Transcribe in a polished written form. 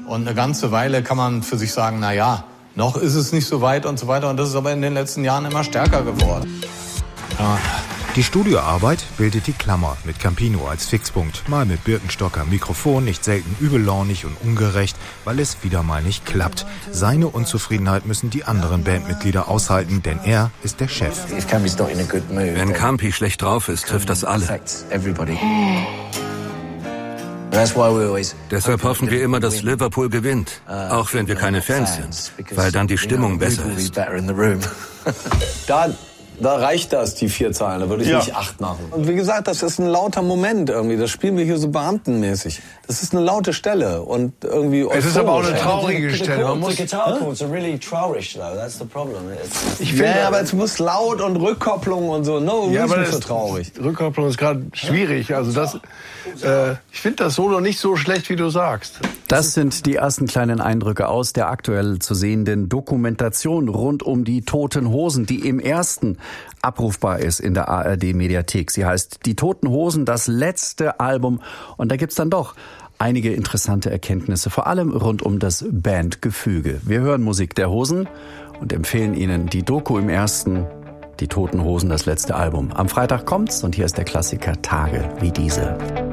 Und eine ganze Weile kann man für sich sagen, na ja, noch ist es nicht so weit und so weiter. Und das ist aber in den letzten Jahren immer stärker geworden. Ja. Die Studioarbeit bildet die Klammer mit Campino als Fixpunkt. Mal mit Birkenstocker Mikrofon, nicht selten übellaunig und ungerecht, weil es wieder mal nicht klappt. Seine Unzufriedenheit müssen die anderen Bandmitglieder aushalten, denn er ist der Chef. Wenn Campi schlecht drauf ist, trifft das alle. Deshalb hoffen wir immer, dass Liverpool gewinnt, auch wenn wir keine Fans sind, weil dann die Stimmung besser ist. Da reicht das, die 4 Zahlen, da würde ich nicht 8 machen. Und wie gesagt, das ist ein lauter Moment irgendwie, das spielen wir hier so beamtenmäßig. Das ist eine laute Stelle und irgendwie es ist aber auch eine traurige Stelle. Man muss ich finde, aber es muss laut und Rückkopplung und so, nicht so traurig. Rückkopplung ist gerade schwierig, also das, ich finde das Solo nicht so schlecht, wie du sagst. Das sind die ersten kleinen Eindrücke aus der aktuell zu sehenden Dokumentation rund um die Toten Hosen, die im ersten abrufbar ist in der ARD-Mediathek. Sie heißt Die Toten Hosen, das letzte Album. Und da gibt's dann doch einige interessante Erkenntnisse, vor allem rund um das Bandgefüge. Wir hören Musik der Hosen und empfehlen Ihnen die Doku im ersten, Die Toten Hosen, das letzte Album. Am Freitag kommt's und hier ist der Klassiker Tage wie diese.